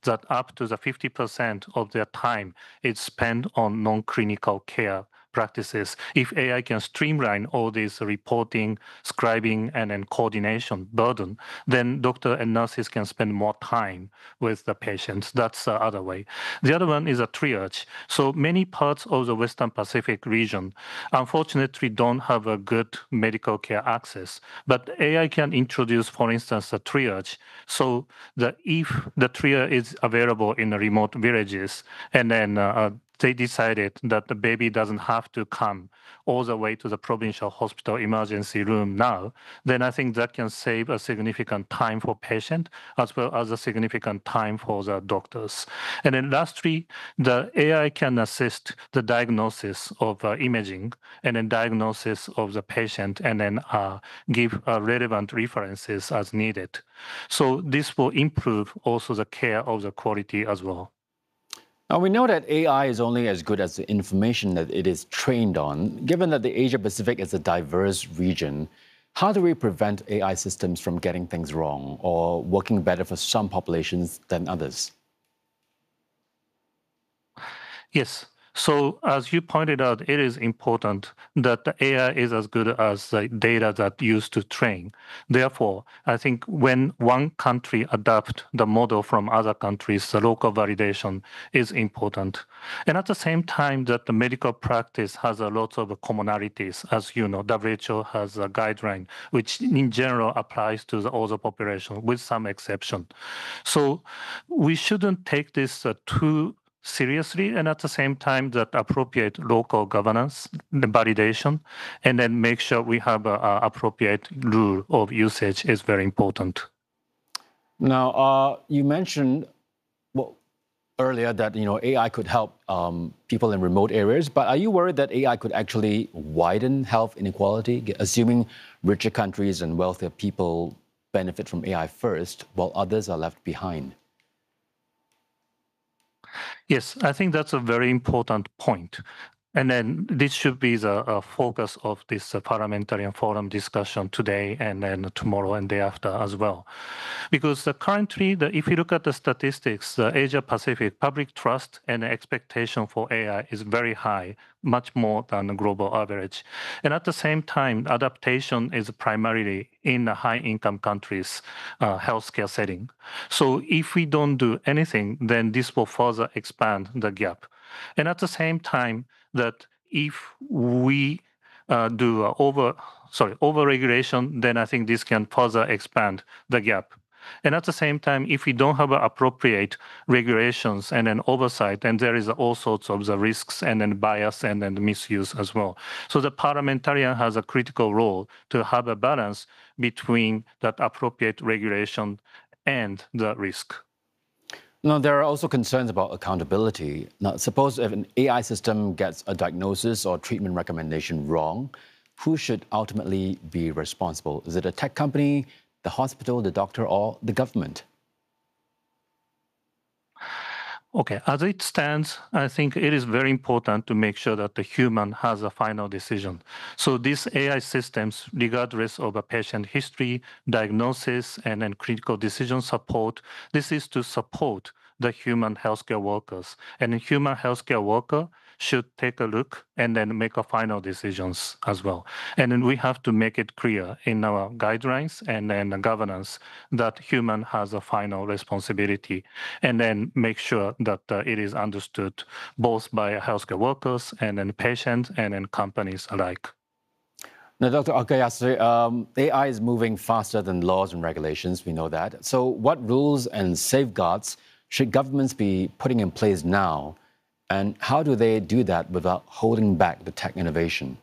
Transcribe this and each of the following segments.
that up to the 50% of their time is spent on non-clinical care practices. If AI can streamline all this reporting, scribing, and then coordination burden, then doctor and nurses can spend more time with the patients. That's the other way. The other one is a triage. So many parts of the Western Pacific region, unfortunately, don't have a good medical care access. But AI can introduce, for instance, a triage. So that if the triage is available in the remote villages, and then they decided that the baby doesn't have to come all the way to the provincial hospital emergency room now, then I think that can save a significant time for patient as well as a significant time for the doctors. And then lastly, the AI can assist the diagnosis of imaging and then diagnosis of the patient and then give relevant references as needed. So this will improve also the care of the quality as well. Now, we know that AI is only as good as the information that it is trained on. Given that the Asia-Pacific is a diverse region, how do we prevent AI systems from getting things wrong or working better for some populations than others? Yes. So as you pointed out, it is important that the AI is as good as the data that used to train. Therefore, I think when one country adopts the model from other countries, the local validation is important. And at the same time that the medical practice has a lot of commonalities. As you know, WHO has a guideline, which in general applies to all the population with some exception. So we shouldn't take this too seriously, and at the same time that appropriate local governance, the validation, and then make sure we have an appropriate rule of usage is very important. Now, you mentioned earlier that AI could help people in remote areas, but are you worried that AI could actually widen health inequality, assuming richer countries and wealthier people benefit from AI first, while others are left behind? Yes, I think that's a very important point. And then this should be the focus of this parliamentarian forum discussion today and then tomorrow and day after as well. Because currently, if you look at the statistics, the Asia-Pacific public trust and expectation for AI is very high, much more than the global average. And at the same time, adaptation is primarily in the high-income countries' healthcare setting. So if we don't do anything, then this will further expand the gap. And at the same time, that if we do over-regulation, then I think this can further expand the gap. And at the same time, if we don't have appropriate regulations and then oversight, then there is all sorts of the risks and then bias and then misuse as well. So the parliamentarian has a critical role to have a balance between that appropriate regulation and the risk. Now, there are also concerns about accountability. Now, suppose if an AI system gets a diagnosis or treatment recommendation wrong, who should ultimately be responsible? Is it a tech company, the hospital, the doctor, or the government? Okay, as it stands, I think it is very important to make sure that the human has a final decision. So these AI systems, regardless of a patient history, diagnosis, and then critical decision support, this is to support the human healthcare workers. And a human healthcare worker should take a look and then make a final decisions as well. And then we have to make it clear in our guidelines and then the governance that human has a final responsibility, and then make sure that it is understood both by healthcare workers and then patients and then companies alike. Now, Dr. Okayasu, AI is moving faster than laws and regulations, we know that. So what rules and safeguards should governments be putting in place now? And how do they do that without holding back the tech innovation?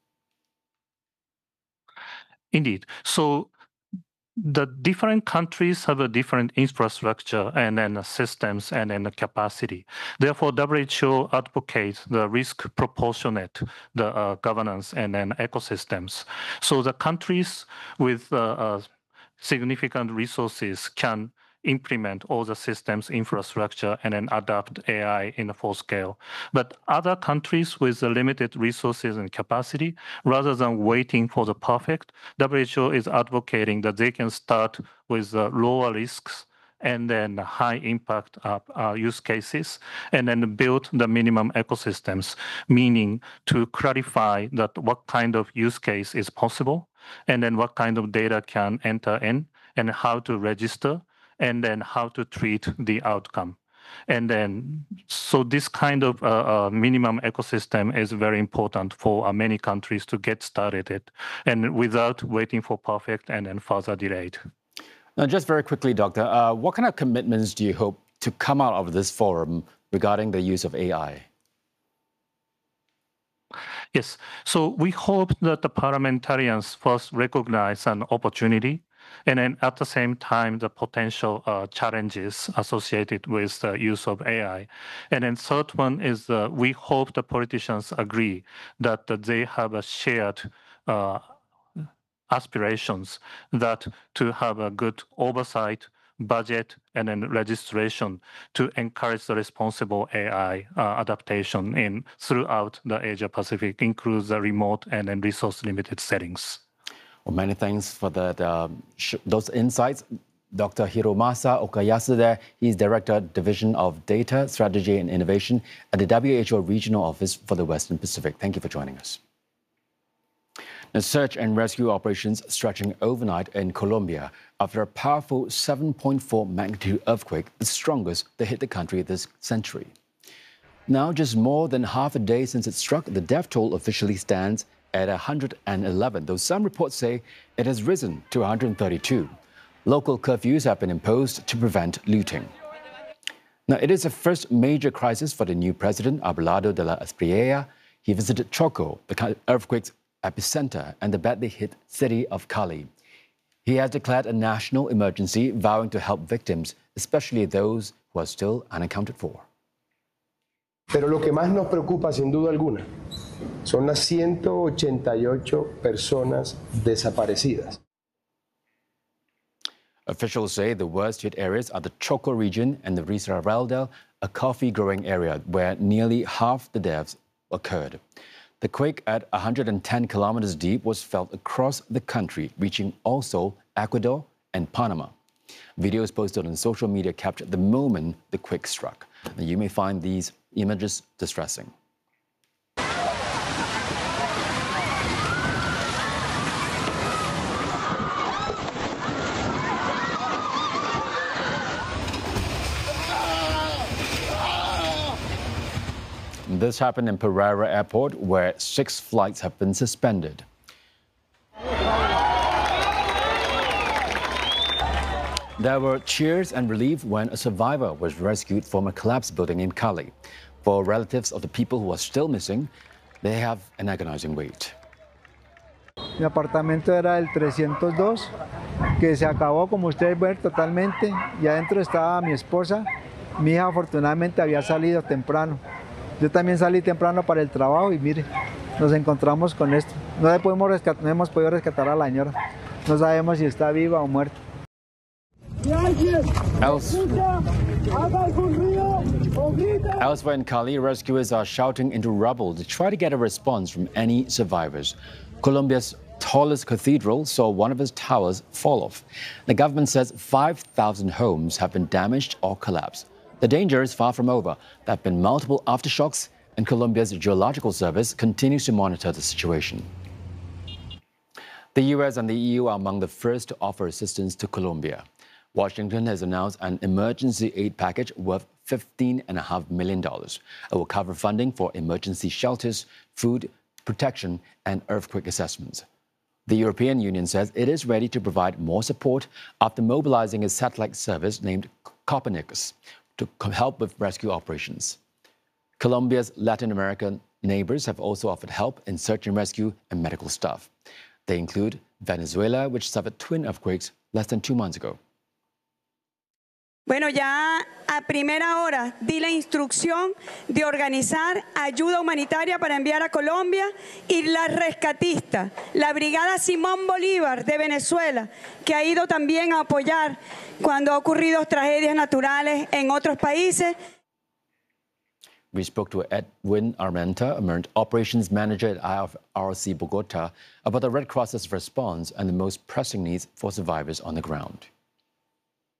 Indeed. So the different countries have a different infrastructure and then systems and then capacity. Therefore, WHO advocates the risk proportionate the governance and then ecosystems. So the countries with significant resources can implement all the systems infrastructure and then adopt AI in a full scale. But other countries with the limited resources and capacity, rather than waiting for the perfect, WHO is advocating that they can start with lower risks and then high impact use cases, and then build the minimum ecosystems, meaning to clarify that what kind of use case is possible, and then what kind of data can enter in, and how to register, and then how to treat the outcome. And then, so this kind of minimum ecosystem is very important for many countries to get started, and without waiting for perfect and then further delayed. Now, just very quickly, Doctor, what kind of commitments do you hope to come out of this forum regarding the use of AI? Yes, so we hope that the parliamentarians first recognize an opportunity, and then at the same time, the potential challenges associated with the use of AI. And then third one is we hope the politicians agree that they have a shared aspirations that to have a good oversight, budget, and then registration to encourage the responsible AI adaptation throughout the Asia Pacific, includes the remote and then resource-limited settings. Well, many thanks for those insights. Dr. Hiromasa Okayasu there, he's Director, Division of Data, Strategy and Innovation at the WHO Regional Office for the Western Pacific. Thank you for joining us. Now, search and rescue operations stretching overnight in Colombia after a powerful 7.4 magnitude earthquake, the strongest that hit the country this century. Now, just more than half a day since it struck, the death toll officially stands at 111, though some reports say it has risen to 132. Local curfews have been imposed to prevent looting. Now, it is the first major crisis for the new president, Abelardo de la Espriella. He visited Choco, the earthquake's epicenter, and the badly hit city of Cali. He has declared a national emergency, vowing to help victims, especially those who are still unaccounted for. Pero lo que más nos preocupa, sin duda alguna, son las 188 personas desaparecidas. Officials say the worst hit areas are the Choco region and the Risaralda, a coffee-growing area where nearly half the deaths occurred. The quake at 110 kilometers deep was felt across the country, reaching also Ecuador and Panama. Videos posted on social media captured the moment the quake struck. And you may find these images distressing. This happened in Pereira Airport, where 6 flights have been suspended. There were cheers and relief when a survivor was rescued from a collapsed building in Cali. For relatives of the people who are still missing, they have an agonizing wait. Mi apartamento era el 302, que se acabó, como ustedes ven, totalmente. Y adentro estaba mi esposa. Mi hija afortunadamente había salido temprano. Yo también salí temprano para el trabajo y mire, nos encontramos con esto. No hemos podido rescatar a la señora. No sabemos si está viva o muerta. Elsewhere in Cali, rescuers are shouting into rubble to try to get a response from any survivors. Colombia's tallest cathedral saw one of its towers fall off. The government says 5,000 homes have been damaged or collapsed. The danger is far from over. There have been multiple aftershocks, and Colombia's Geological Service continues to monitor the situation. The US and the EU are among the first to offer assistance to Colombia. Washington has announced an emergency aid package worth $15.5 million. It will cover funding for emergency shelters, food protection, and earthquake assessments. The European Union says it is ready to provide more support after mobilizing a satellite service named Copernicus to help with rescue operations. Colombia's Latin American neighbors have also offered help in search and rescue and medical staff. They include Venezuela, which suffered twin earthquakes less than 2 months ago. Bueno, ya a primera hora di la instrucción de organizar ayuda humanitaria para enviar a Colombia y la rescatista, la Brigada Simón Bolívar de Venezuela, que ha ido también a apoyar cuando ha ocurrido tragedias naturales en otros países. We spoke to Edwin Armenta, Emergent Operations Manager at IRC Bogota, about the Red Cross's response and the most pressing needs for survivors on the ground.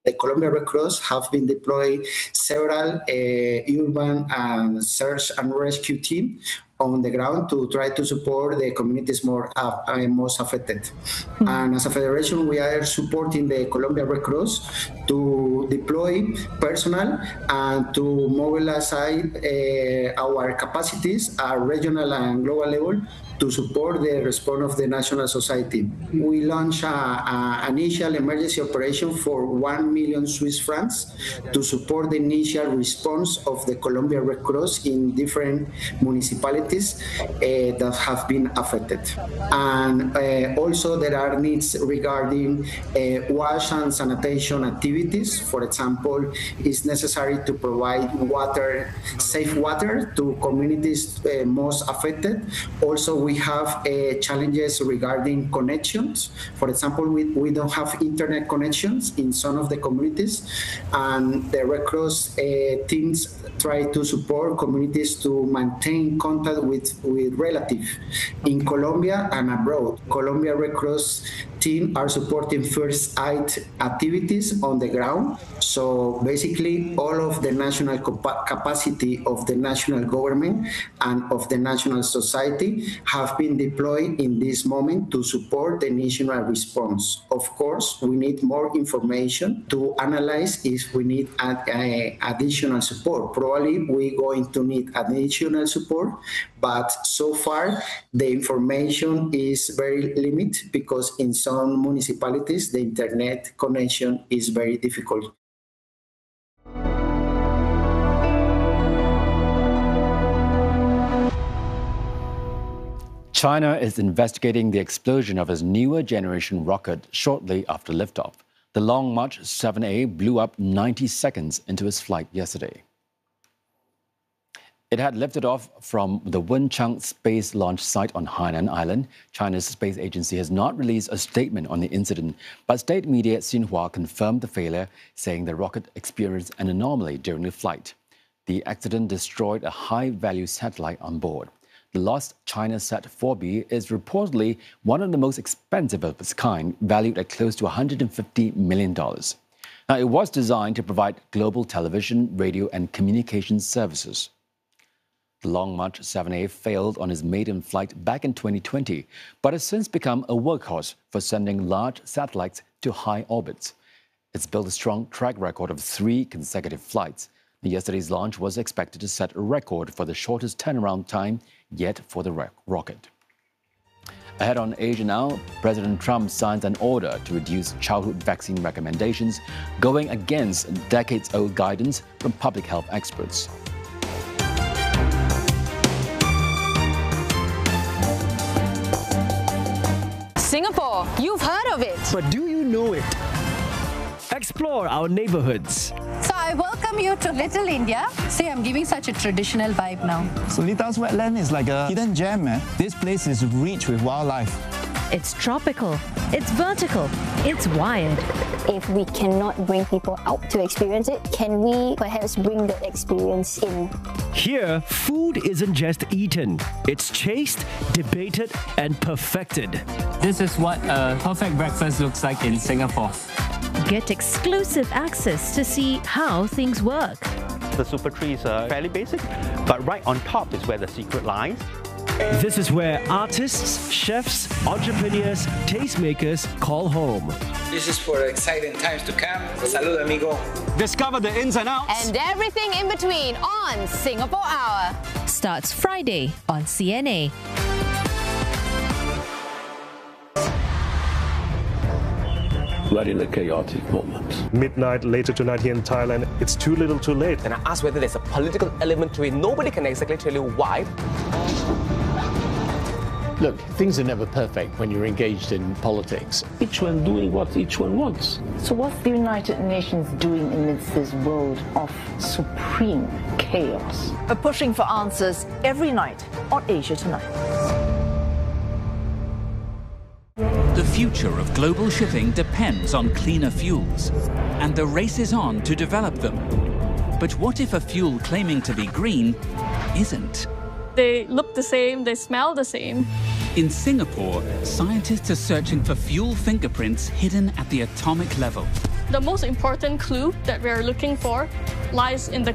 The Colombia Red Cross have been deployed several urban search and rescue teams on the ground to try to support the communities most affected. And as a federation, we are supporting the Colombia Red Cross to deploy personnel and to mobilize our capacities at regional and global level to support the response of the national society. We launched an initial emergency operation for 1 million Swiss francs to support the initial response of the Colombia Red Cross in different municipalities that have been affected. And also there are needs regarding wash and sanitation activities. For example, it's necessary to provide safe water to communities most affected. Also, we have challenges regarding connections. For example, we don't have internet connections in some of the communities, and the Red Cross teams try to support communities to maintain contact with relatives in Colombia and abroad. Colombia Red Cross team are supporting first aid activities on the ground. So basically, all of the national capacity of the national government and of the national society have been deployed in this moment to support the national response. Of course, we need more information to analyze if we need additional support. Probably we're going to need additional support, but so far the information is very limited because in some municipalities the internet connection is very difficult. China is investigating the explosion of its newer generation rocket shortly after liftoff. The Long March 7A blew up 90 seconds into its flight yesterday. It had lifted off from the Wenchang space launch site on Hainan Island. China's space agency has not released a statement on the incident, but state media Xinhua confirmed the failure, saying the rocket experienced an anomaly during the flight. The accident destroyed a high-value satellite on board. The lost ChinaSat 4B is reportedly one of the most expensive of its kind, valued at close to $150 million. Now, it was designed to provide global television, radio, and communications services. The Long March 7A failed on its maiden flight back in 2020, but has since become a workhorse for sending large satellites to high orbits. It's built a strong track record of 3 consecutive flights. Yesterday's launch was expected to set a record for the shortest turnaround time yet for the rocket. Ahead on Asia Now, President Trump signs an order to reduce childhood vaccine recommendations, going against decades-old guidance from public health experts. Singapore, you've heard of it. But do you know it? Explore our neighborhoods. So I welcome you to Little India. See, I'm giving such a traditional vibe now. Solitas wetland is like a hidden gem, man. This place is rich with wildlife. It's tropical, it's vertical, it's wired. If we cannot bring people out to experience it, can we perhaps bring the experience in? Here, food isn't just eaten. It's chased, debated, and perfected. This is what a perfect breakfast looks like in Singapore. Get exclusive access to see how things work. The super trees are fairly basic, but right on top is where the secret lies. This is where artists, chefs, entrepreneurs, tastemakers call home. This is for exciting times to come. Salud, amigo. Discover the ins and outs. And everything in between on Singapore Hour. Starts Friday on CNA. We're in a chaotic moment. Midnight later tonight here in Thailand, it's too little too late. And I asked whether there's a political element to it. Nobody can exactly tell you why. Look, things are never perfect when you're engaged in politics. Each one doing what each one wants. So what's the United Nations doing amidst this world of supreme chaos? We're pushing for answers every night on Asia Tonight. The future of global shipping depends on cleaner fuels, and the race is on to develop them. But what if a fuel claiming to be green isn't? They look the same, they smell the same. In Singapore, scientists are searching for fuel fingerprints hidden at the atomic level. The most important clue that we are looking for lies in the